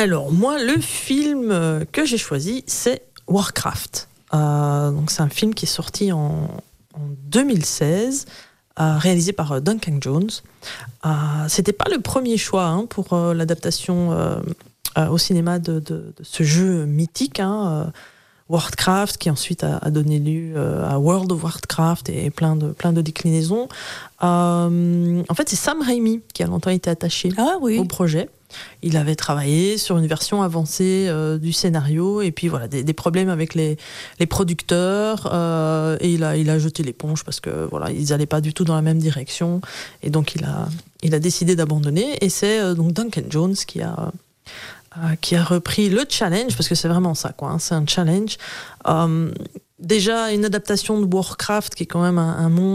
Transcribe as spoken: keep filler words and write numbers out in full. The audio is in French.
Alors, moi, le film que j'ai choisi, c'est Warcraft. Euh, donc, c'est un film qui est sorti en, en deux mille seize, euh, réalisé par Duncan Jones. Euh, c'était pas le premier choix hein, pour euh, l'adaptation euh, euh, au cinéma de, de, de ce jeu mythique, hein, euh, Warcraft, qui ensuite a, a donné lieu euh, à World of Warcraft et plein de, plein de déclinaisons. Euh, en fait, c'est Sam Raimi qui a longtemps été attaché ah, oui. au projet. Il avait travaillé sur une version avancée euh, du scénario et puis voilà des, des problèmes avec les, les producteurs euh, et il a, il a jeté l'éponge parce que voilà ils n'allaient pas du tout dans la même direction et donc il a, il a décidé d'abandonner et c'est euh, donc Duncan Jones qui a, euh, qui a repris le challenge parce que c'est vraiment ça quoi, hein, c'est un challenge. Euh, déjà une adaptation de Warcraft qui est quand même un, un monde